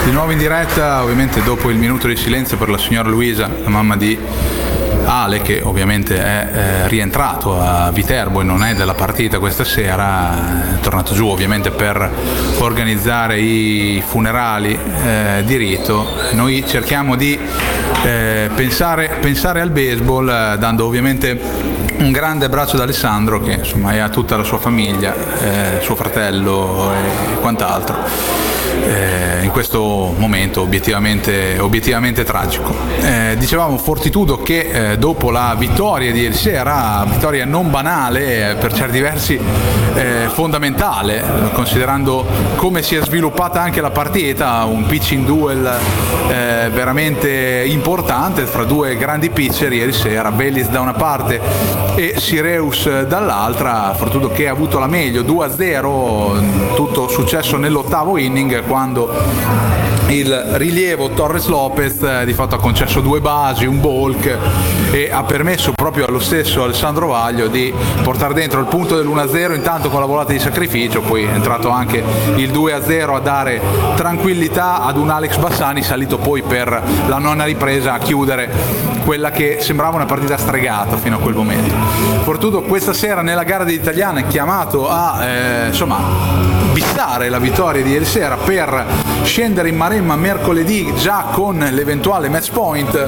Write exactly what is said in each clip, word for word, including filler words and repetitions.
Di nuovo in diretta, ovviamente dopo il minuto di silenzio per la signora Luisa, la mamma di Ale, che ovviamente è eh, rientrato a Viterbo e non è della partita questa sera, è tornato giù ovviamente per organizzare i funerali eh, di rito. Noi cerchiamo di eh, pensare, pensare al baseball, eh, dando ovviamente un grande abbraccio ad Alessandro, che insomma è a tutta la sua famiglia, eh, suo fratello e quant'altro. Eh, in questo momento obiettivamente, obiettivamente tragico. Eh, dicevamo Fortitudo che eh, dopo la vittoria di ieri sera, vittoria non banale, eh, per certi versi eh, fondamentale, considerando come si è sviluppata anche la partita, un pitching duel eh, veramente importante fra due grandi pitcher ieri sera, Bellis da una parte e Sireus dall'altra. Fortitudo che ha avuto la meglio, due a zero, tutto successo nell'ottavo inning, quando il rilievo Torres Lopez eh, di fatto ha concesso due basi, un balk, e ha permesso proprio allo stesso Alessandro Vaglio di portare dentro il punto dell'uno a zero, intanto con la volata di sacrificio. Poi è entrato anche il due a zero a dare tranquillità ad un Alex Bassani, salito poi per la nona ripresa a chiudere quella che sembrava una partita stregata fino a quel momento. Fortitudo questa sera nella gara degli italiani è chiamato a eh, insomma bissare la vittoria di ieri sera per scendere in Maremma mercoledì già con l'eventuale match point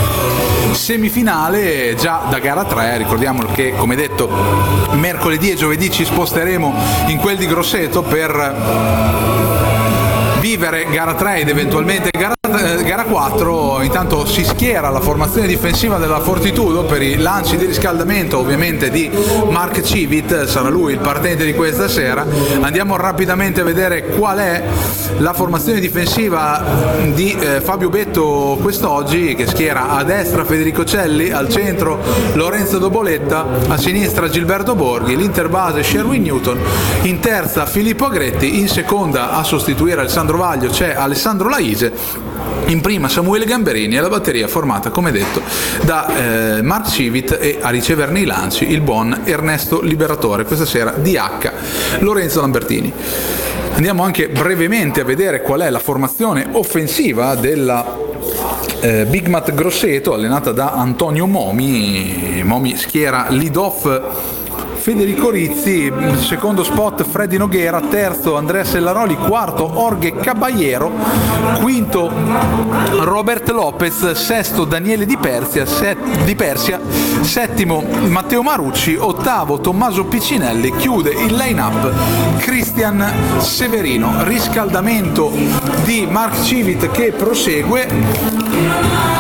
semifinale già da gara tre. Ricordiamolo che, come detto, mercoledì e giovedì ci sposteremo in quel di Grosseto per vivere gara tre ed eventualmente gara, eh, gara quattro. Intanto si schiera la formazione difensiva della Fortitudo per i lanci di riscaldamento ovviamente di Mark Civit, sarà lui il partente di questa sera. Andiamo rapidamente a vedere qual è la formazione difensiva di eh, Fabio Betto quest'oggi, che schiera a destra Federico Celli, al centro Lorenzo Doboletta, a sinistra Gilberto Borghi, l'interbase Sherwin Newton, in terza Filippo Agretti, in seconda a sostituire Alessandro Vaglio c'è Alessandro Laise, in prima Samuele Gamberini, e la batteria formata, come detto, da eh, Mark Civit, e a riceverne i lanci il buon Ernesto Liberatore, questa sera D H Lorenzo Lambertini. Andiamo anche brevemente a vedere qual è la formazione offensiva della eh, Big Mat Grosseto, allenata da Antonio Momi. Momi schiera lead-off Federico Rizzi, secondo spot Freddy Noghera, terzo Andrea Sellaroli, quarto Jorge Caballero, quinto Robert Lopez, sesto Daniele Di Persia, set, Di Persia, settimo Matteo Marucci, ottavo Tommaso Piccinelli, chiude il line-up Cristian Severino. Riscaldamento di Mark Civit che prosegue.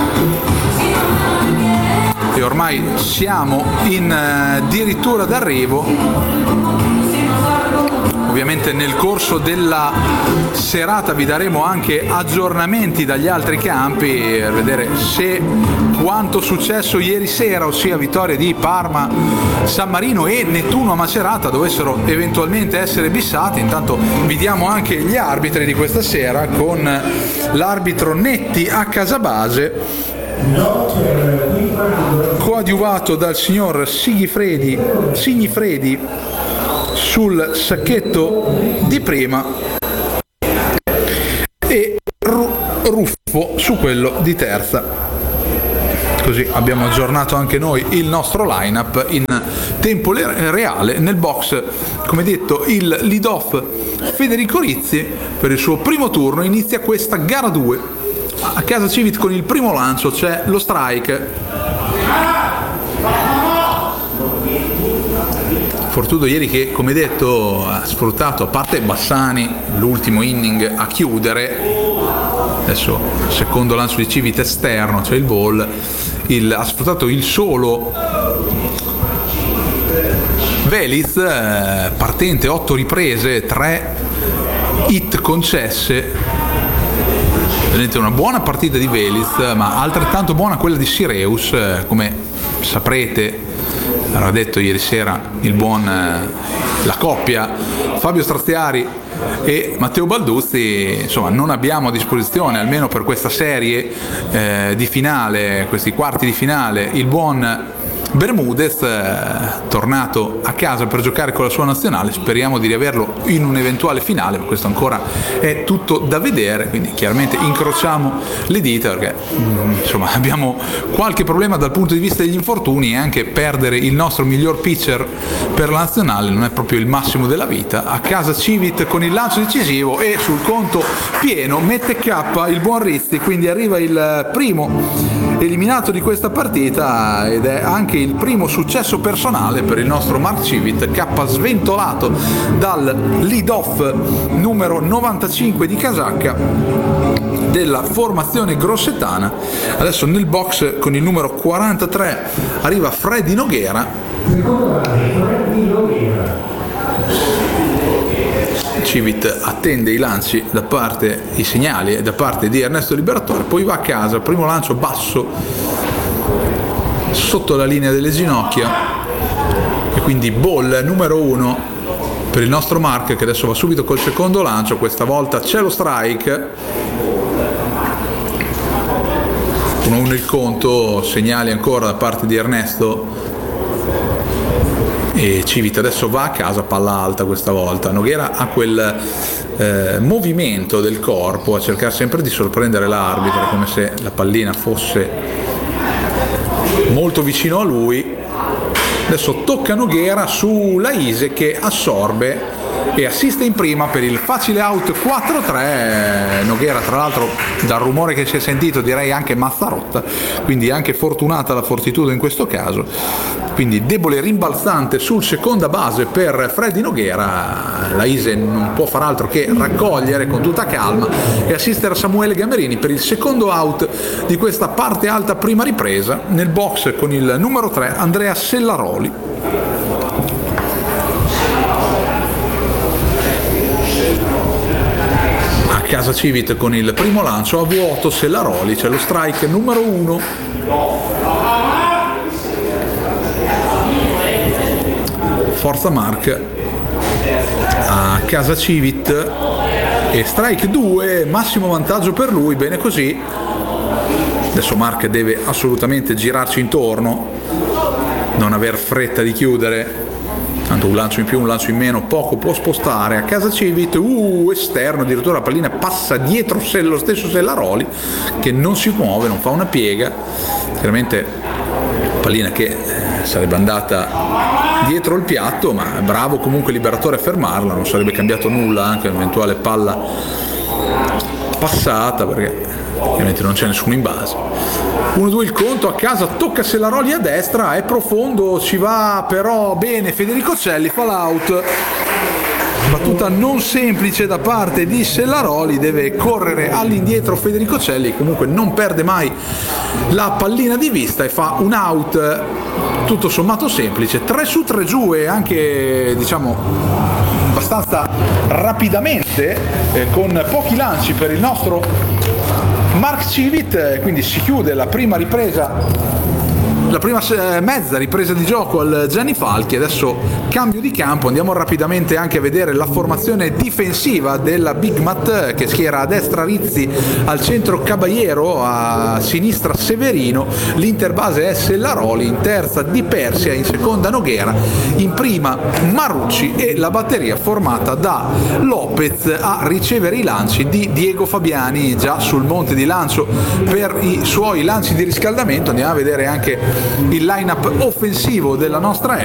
E ormai siamo in uh, addirittura d'arrivo. Ovviamente nel corso della serata vi daremo anche aggiornamenti dagli altri campi per vedere se quanto successo ieri sera, ossia vittoria di Parma, San Marino e Nettuno a Macerata, dovessero eventualmente essere bissati. Intanto vi diamo anche gli arbitri di questa sera, con l'arbitro Netti a Casabase, coadiuvato dal signor Sigifredi, Signifredi sul sacchetto di prima e Ruffo su quello di terza. Così abbiamo aggiornato anche noi il nostro line-up in tempo reale. Nel box, come detto, il lead-off Federico Rizzi per il suo primo turno. Inizia questa gara due. A casa Civit con il primo lancio c'è lo strike. Fortitudo ieri che, come detto, ha sfruttato, a parte Bassani, l'ultimo inning a chiudere. Adesso secondo lancio di Civit esterno, c'è il ball, il, ha sfruttato il solo Veliz, eh, partente, otto riprese, tre hit concesse. Vedete, una buona partita di Veliz, ma altrettanto buona quella di Sireus. Come saprete, aveva detto ieri sera il buon la coppia Fabio Straziari e Matteo Balduzzi. Insomma, non abbiamo a disposizione, almeno per questa serie eh, di finale, questi quarti di finale, il buon Bermudez, eh, tornato a casa per giocare con la sua nazionale, speriamo di riaverlo in un eventuale finale, ma questo ancora è tutto da vedere, quindi chiaramente incrociamo le dita perché mh, insomma abbiamo qualche problema dal punto di vista degli infortuni, e anche perdere il nostro miglior pitcher per la nazionale non è proprio il massimo della vita. A casa Civit con il lancio decisivo e sul conto pieno mette K il buon Rizzi, quindi arriva il primo eliminato di questa partita ed è anche il primo successo personale per il nostro Mark Civit. K sventolato dal lead-off numero novantacinque di casacca della formazione grossetana. Adesso nel box con il numero quarantatré arriva Freddy Noguera. Civit attende i lanci da parte, i segnali da parte di Ernesto Liberatore, poi va a casa, primo lancio basso sotto la linea delle ginocchia e quindi ball numero uno per il nostro Mark, che adesso va subito col secondo lancio. Questa volta c'è lo strike, uno uno il conto, segnali ancora da parte di Ernesto e Civit adesso va a casa, palla alta questa volta. Noguera ha quel eh, movimento del corpo a cercare sempre di sorprendere l'arbitro, come se la pallina fosse molto vicino a lui. Adesso tocca Noguera su Laise, che assorbe e assiste in prima per il facile out quattro tre. Noguera, tra l'altro, dal rumore che si è sentito, direi anche mazzarotta, quindi anche fortunata la fortitudo in questo caso. Quindi debole rimbalzante sul seconda base per Freddy Noguera. Laise non può far altro che raccogliere con tutta calma e assistere a Samuele Gamerini per il secondo out di questa parte alta prima ripresa. Nel box con il numero tre Andrea Sellaroli. A casa Civit con il primo lancio a vuoto Sellaroli, c'è lo strike numero uno. Forza Mark a casa Civit e strike due, massimo vantaggio per lui, bene così. Adesso Mark deve assolutamente girarci intorno, non aver fretta di chiudere, tanto un lancio in più, un lancio in meno, poco può spostare. A casa Civit, uh, esterno, addirittura la pallina passa dietro lo stesso Sellaroli, che non si muove, non fa una piega, chiaramente pallina che sarebbe andata dietro il piatto, ma bravo comunque Liberatore a fermarla, non sarebbe cambiato nulla anche un'eventuale palla passata, perché ovviamente non c'è nessuno in base. uno due il conto, a casa tocca Sellaroli a destra, è profondo, ci va però bene Federico Celli, fa l'out. Battuta non semplice da parte di Sellaroli, deve correre all'indietro Federico Celli, comunque non perde mai la pallina di vista e fa un out tutto sommato semplice, tre su tre giù e anche diciamo abbastanza rapidamente, eh, con pochi lanci per il nostro Mark Civit, quindi si chiude la prima ripresa, la prima mezza ripresa di gioco al Gianni Falchi. Adesso cambio di campo, andiamo rapidamente anche a vedere la formazione difensiva della Big Mat, che schiera a destra Rizzi, al centro Caballero, a sinistra Severino, l'interbase è Sellaroli, in terza Di Persia, in seconda Noguera, in prima Marrucci e la batteria formata da Lopez a ricevere i lanci di Diego Fabiani, già sul monte di lancio per i suoi lanci di riscaldamento. Andiamo a vedere anche il line-up offensivo della nostra